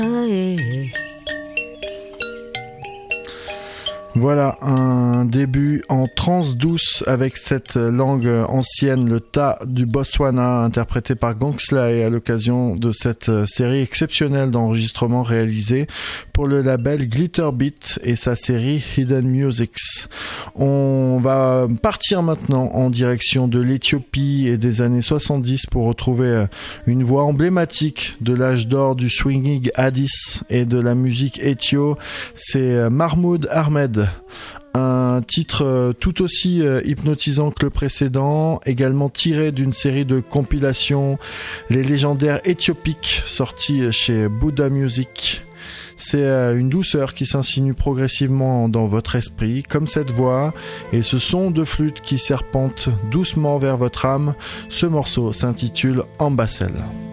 Voilà un début en trance douce avec cette langue ancienne, le ta du Botswana, interprété par Gongslay à l'occasion de cette série exceptionnelle d'enregistrements réalisés pour le label Glitterbeat et sa série Hidden Musics. On va partir maintenant en direction de l'Éthiopie et des années 70 pour retrouver une voix emblématique de l'âge d'or du swinging Addis et de la musique éthio, c'est Mahmoud Ahmed. Un titre tout aussi hypnotisant que le précédent, également tiré d'une série de compilations, les légendaires éthiopiques, sortis chez Buddha Music. C'est une douceur qui s'insinue progressivement dans votre esprit, comme cette voix, et ce son de flûte qui serpente doucement vers votre âme. Ce morceau s'intitule Ambassel.